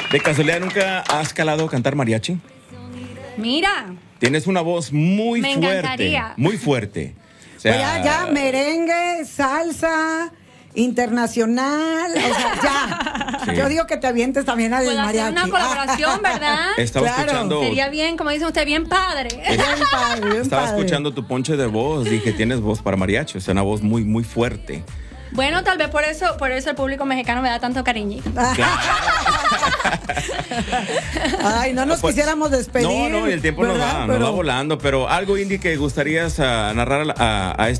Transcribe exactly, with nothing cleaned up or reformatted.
¿De casualidad nunca has calado a cantar mariachi? Mira. Tienes una voz muy Me fuerte. encantaría. Muy fuerte. O sea, Pues ya, ya, merengue, salsa, internacional, o sea, ya. Sí. Yo digo que te avientes también al Puedo hacer mariachi. una colaboración, ¿verdad? Estaba Claro. escuchando. Sería bien, como dice usted, bien padre. Bien padre, bien Estaba padre. escuchando tu ponche de voz. Dije, tienes voz para mariachi. O sea, una voz muy, muy fuerte. Bueno, tal vez por eso, por eso el público mexicano me da tanto cariño. Ay, no nos Pues, quisiéramos despedir. No, no, el tiempo nos ¿verdad? va, nos Pero- va volando. Pero algo, Indy, que gustarías ah, narrar a, a